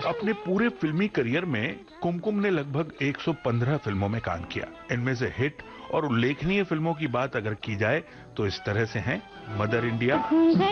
अपने पूरे फिल्मी करियर में कुमकुम ने लगभग 115 फिल्मों में काम किया। इनमें से हिट और उल्लेखनीय फिल्मों की बात अगर की जाए तो इस तरह से हैं मदर इंडिया,